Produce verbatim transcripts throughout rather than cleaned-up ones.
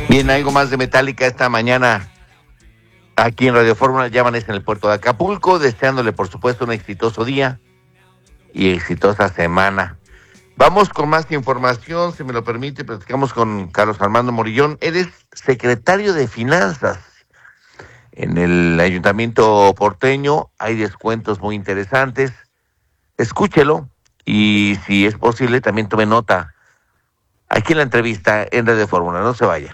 Bien, algo más de Metallica esta mañana aquí en Radio Fórmula. Ya amanece en el puerto de Acapulco, deseándole por supuesto un exitoso día y exitosa semana. Vamos con más información, si me lo permite, platicamos con Carlos Armando Morillón. Eres secretario de Finanzas en el Ayuntamiento porteño. Hay descuentos muy interesantes. Escúchelo y si es posible también tome nota aquí en la entrevista en Radio Fórmula. No se vaya.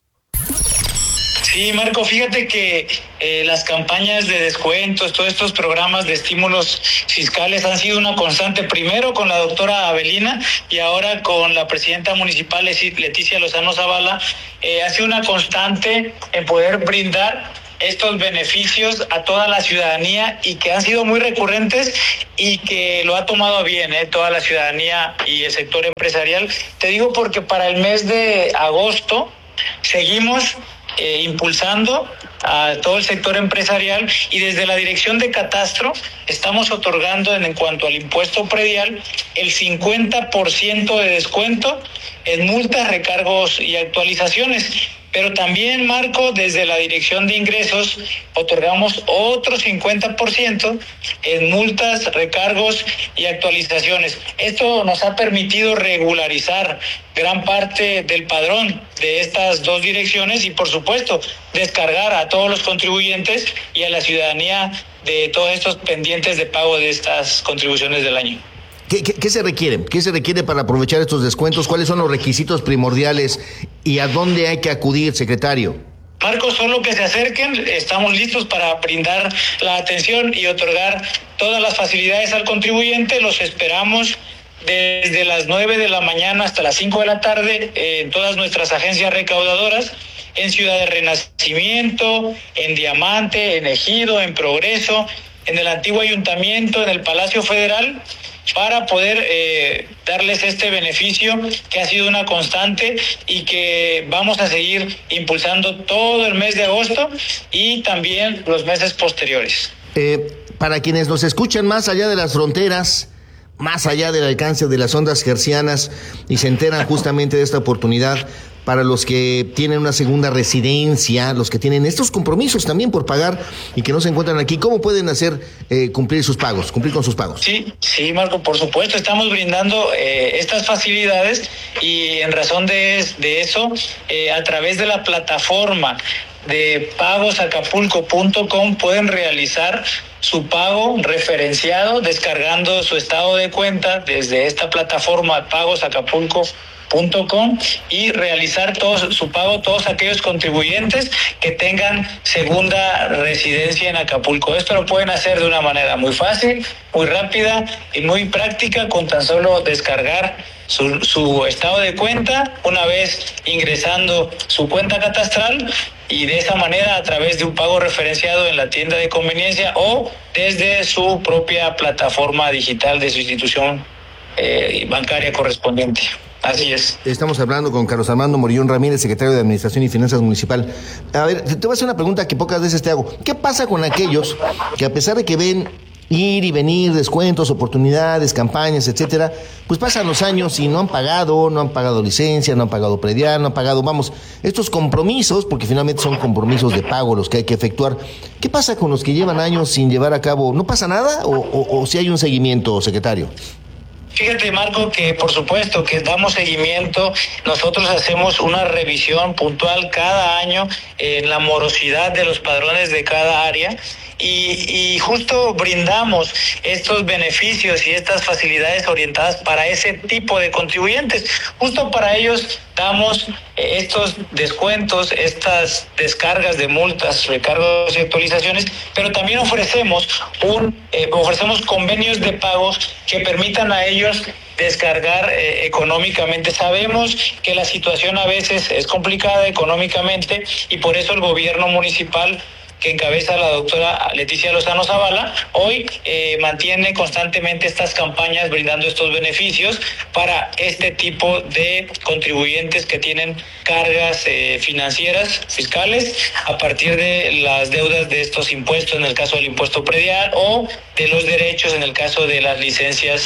Sí, Marco, fíjate que eh, las campañas de descuentos, todos estos programas de estímulos fiscales han sido una constante, primero con la doctora Avelina y ahora con la presidenta municipal Leticia Lozano Zavala. Eh, ha sido una constante en poder brindar estos beneficios a toda la ciudadanía y que han sido muy recurrentes y que lo ha tomado bien eh, toda la ciudadanía y el sector empresarial. Te digo porque para el mes de agosto seguimos Eh, impulsando a todo el sector empresarial y desde la Dirección de Catastro estamos otorgando en, en cuanto al impuesto predial el cincuenta por ciento de descuento en multas, recargos y actualizaciones. Pero también, Marco, desde la Dirección de Ingresos otorgamos otro cincuenta por ciento en multas, recargos y actualizaciones. Esto nos ha permitido regularizar gran parte del padrón de estas dos direcciones y, por supuesto, descargar a todos los contribuyentes y a la ciudadanía de todos estos pendientes de pago de estas contribuciones del año. ¿Qué, qué, ¿Qué se requiere? ¿Qué se requiere para aprovechar estos descuentos? ¿Cuáles son los requisitos primordiales y a dónde hay que acudir, secretario? Marcos, solo que se acerquen, estamos listos para brindar la atención y otorgar todas las facilidades al contribuyente. Los esperamos desde las nueve de la mañana hasta las cinco de la tarde eh, en todas nuestras agencias recaudadoras, en Ciudad de Renacimiento, en Diamante, en Ejido, en Progreso, en el antiguo ayuntamiento, en el Palacio Federal, para poder eh, darles este beneficio que ha sido una constante y que vamos a seguir impulsando todo el mes de agosto y también los meses posteriores. Eh, para quienes nos escuchan más allá de las fronteras, más allá del alcance de las ondas hercianas y se enteran justamente de esta oportunidad, para los que tienen una segunda residencia, los que tienen estos compromisos también por pagar y que no se encuentran aquí, ¿cómo pueden hacer eh, cumplir sus pagos, cumplir con sus pagos? Sí, sí, Marco, por supuesto, estamos brindando eh, estas facilidades y en razón de, de eso, eh, a través de la plataforma de pagos acapulco punto com pueden realizar su pago referenciado descargando su estado de cuenta desde esta plataforma pagos acapulco punto com y realizar todo su pago todos aquellos contribuyentes que tengan segunda residencia en Acapulco. Esto lo pueden hacer de una manera muy fácil, muy rápida y muy práctica con tan solo descargar su, su estado de cuenta una vez ingresando su cuenta catastral y de esa manera a través de un pago referenciado en la tienda de conveniencia o desde su propia plataforma digital de su institución eh, bancaria correspondiente. Así es. Estamos hablando con Carlos Armando Morillón Ramírez, secretario de Administración y Finanzas Municipal. A ver, te voy a hacer una pregunta que pocas veces te hago. ¿Qué pasa con aquellos que a pesar de que ven ir y venir, descuentos, oportunidades, campañas, etcétera, pues pasan los años y no han pagado, no han pagado licencia, no han pagado predial, no han pagado, vamos, estos compromisos, porque finalmente son compromisos de pago los que hay que efectuar? ¿Qué pasa con los que llevan años sin llevar a cabo? ¿No pasa nada o, o, o si hay un seguimiento, secretario? Fíjate, Marco, que por supuesto que damos seguimiento. Nosotros hacemos una revisión puntual cada año en la morosidad de los padrones de cada área y, y justo brindamos estos beneficios y estas facilidades orientadas para ese tipo de contribuyentes. Justo para ellos damos estos descuentos, estas descargas de multas, recargos y actualizaciones, pero también ofrecemos un eh, ofrecemos convenios de pagos que permitan a ellos descargar eh, económicamente. Sabemos que la situación a veces es complicada económicamente y por eso el gobierno municipal que encabeza la doctora Leticia Lozano Zavala, hoy eh, mantiene constantemente estas campañas brindando estos beneficios para este tipo de contribuyentes que tienen cargas eh, financieras, fiscales, a partir de las deudas de estos impuestos, en el caso del impuesto predial, o de los derechos, en el caso de las licencias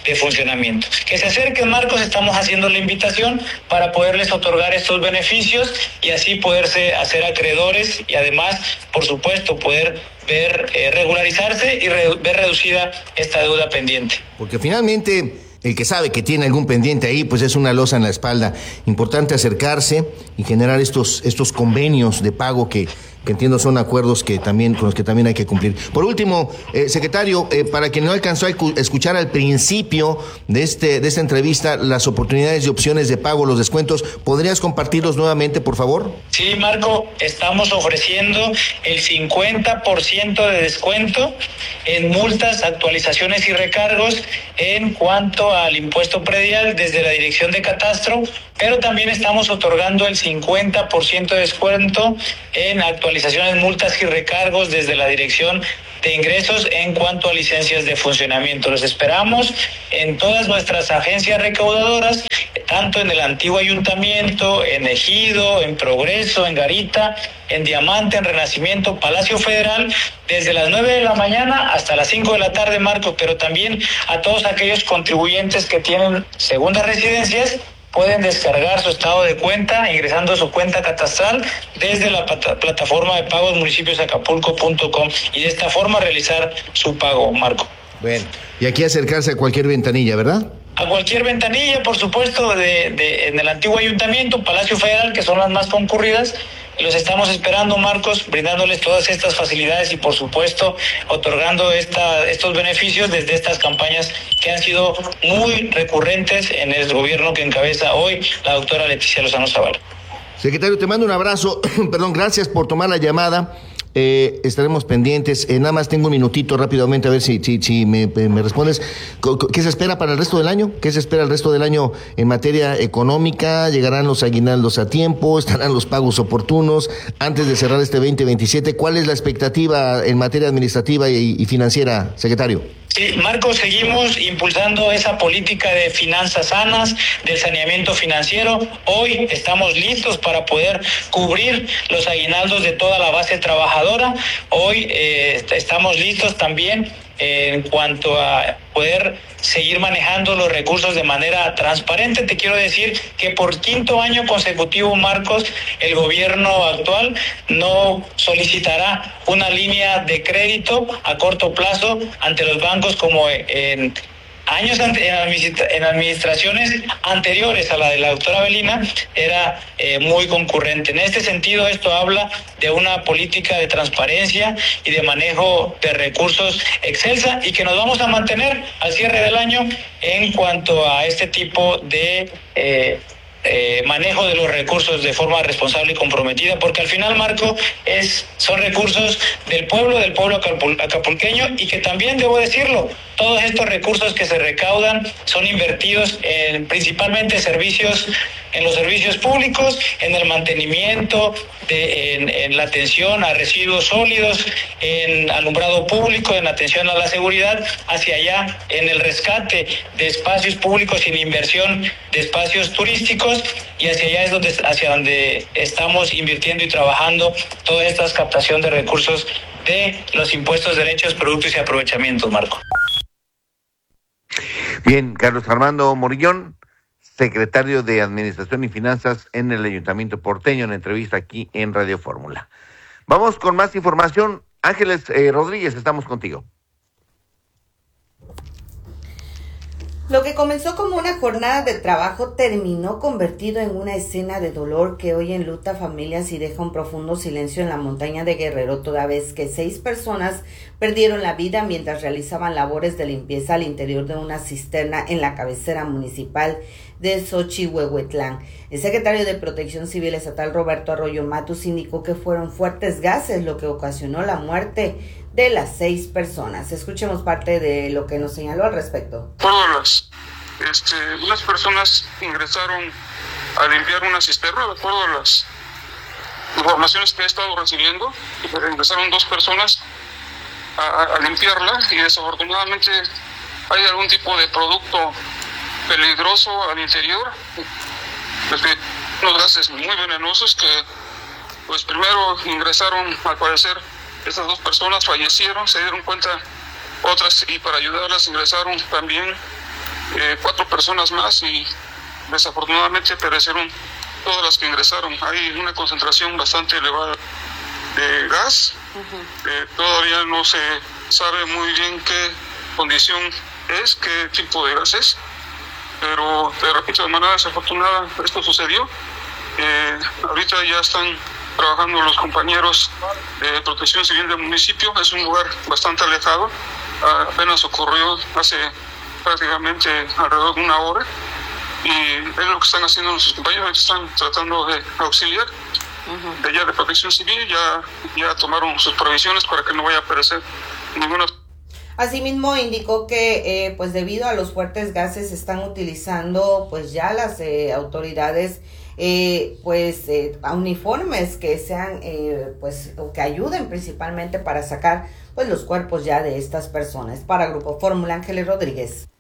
de funcionamiento. Que se acerquen, Marcos, estamos haciendo la invitación para poderles otorgar estos beneficios y así poderse hacer acreedores y además, por supuesto, poder ver eh, regularizarse y re- ver reducida esta deuda pendiente. Porque finalmente el que sabe que tiene algún pendiente ahí, pues es una losa en la espalda. Importante acercarse y generar estos, estos convenios de pago que, que entiendo son acuerdos que también, con los que también hay que cumplir. Por último, eh, secretario, eh, para quien no alcanzó a escuchar al principio de, este, de esta entrevista las oportunidades y opciones de pago, los descuentos, ¿podrías compartirlos nuevamente, por favor? Sí, Marco, estamos ofreciendo el cincuenta por ciento de descuento en multas, actualizaciones y recargos en cuanto al impuesto predial desde la Dirección de Catastro, pero también estamos otorgando el cincuenta por ciento de descuento en actualizaciones, multas y recargos desde la Dirección de Ingresos en cuanto a licencias de funcionamiento. Los esperamos en todas nuestras agencias recaudadoras, tanto en el antiguo ayuntamiento, en Ejido, en Progreso, en Garita, en Diamante, en Renacimiento, Palacio Federal, desde las nueve de la mañana hasta las cinco de la tarde, Marco, pero también a todos aquellos contribuyentes que tienen segundas residencias, pueden descargar su estado de cuenta ingresando a su cuenta catastral desde la pata- plataforma de pagos municipios acapulco punto com y de esta forma realizar su pago, Marco. Bueno, y aquí acercarse a cualquier ventanilla, ¿verdad? A cualquier ventanilla, por supuesto, de, de en el antiguo ayuntamiento, Palacio Federal, que son las más concurridas. Los estamos esperando, Marcos, brindándoles todas estas facilidades y, por supuesto, otorgando esta, estos beneficios desde estas campañas que han sido muy recurrentes en el gobierno que encabeza hoy la doctora Leticia Lozano Zavala. Secretario, te mando un abrazo. Perdón, gracias por tomar la llamada. Eh, estaremos pendientes. Eh, nada más tengo un minutito rápidamente a ver si, si, si me, me respondes. ¿Qué se espera para el resto del año? ¿Qué se espera el resto del año en materia económica? ¿Llegarán los aguinaldos a tiempo? ¿Estarán los pagos oportunos antes de cerrar este veinte veintisiete? ¿Cuál es la expectativa en materia administrativa y, y financiera, secretario? Sí, Marcos, seguimos impulsando esa política de finanzas sanas, del saneamiento financiero. Hoy estamos listos para poder cubrir los aguinaldos de toda la base trabajadora. Hoy eh, estamos listos también en cuanto a poder seguir manejando los recursos de manera transparente. Te quiero decir que por quinto año consecutivo, Marcos, el gobierno actual no solicitará una línea de crédito a corto plazo ante los bancos como en años ante, en administraciones anteriores a la de la doctora Avelina era eh, muy concurrente. En este sentido, esto habla de una política de transparencia y de manejo de recursos excelsa y que nos vamos a mantener al cierre del año en cuanto a este tipo de eh, Eh, manejo de los recursos de forma responsable y comprometida, porque al final, Marco, es son recursos del pueblo, del pueblo acapul- acapulqueño y que también, debo decirlo, todos estos recursos que se recaudan son invertidos en principalmente servicios, en los servicios públicos, en el mantenimiento, de, en, en la atención a residuos sólidos, en alumbrado público, en atención a la seguridad, hacia allá, en el rescate de espacios públicos sin inversión de espacios turísticos, y hacia allá es donde, hacia donde estamos invirtiendo y trabajando toda esta captación de recursos de los impuestos, derechos, productos y aprovechamientos, Marco. Bien, Carlos Armando Morillón, secretario de Administración y Finanzas en el Ayuntamiento porteño, en entrevista aquí en Radio Fórmula. Vamos con más información. Ángeles eh, Rodríguez, estamos contigo. Lo que comenzó como una jornada de trabajo terminó convertido en una escena de dolor que hoy enluta familias y deja un profundo silencio en la montaña de Guerrero, toda vez que seis personas perdieron la vida mientras realizaban labores de limpieza al interior de una cisterna en la cabecera municipal de Xochihuehuetlán. El secretario de Protección Civil Estatal, Roberto Arroyo Matus, indicó que fueron fuertes gases lo que ocasionó la muerte de las seis personas. Escuchemos parte de lo que nos señaló al respecto. Todas las, este, unas personas ingresaron a limpiar una cisterna, de acuerdo a las informaciones que he estado recibiendo, ingresaron dos personas a, a limpiarla y desafortunadamente hay algún tipo de producto peligroso al interior, desde unos gases muy venenosos que pues primero ingresaron, al parecer estas dos personas fallecieron, se dieron cuenta otras y para ayudarlas ingresaron también eh, cuatro personas más y desafortunadamente perecieron todas las que ingresaron. Hay una concentración bastante elevada de gas. Uh-huh. Eh, todavía no se sabe muy bien qué condición es, qué tipo de gas es, pero te repito, de manera desafortunada esto sucedió. Eh, ahorita ya están trabajando los compañeros de Protección Civil del municipio. Es un lugar bastante alejado, apenas ocurrió hace prácticamente alrededor de una hora y es lo que están haciendo nuestros compañeros, están tratando de auxiliar. Uh-huh. De allá de Protección Civil ya, ya tomaron sus provisiones para que no vaya a perecer ninguna. Asimismo indicó que eh, pues debido a los fuertes gases están utilizando pues ya las eh, autoridades eh, pues eh, uniformes que sean eh, pues o que ayuden principalmente para sacar pues los cuerpos ya de estas personas. Para Grupo Fórmula, Ángeles Rodríguez.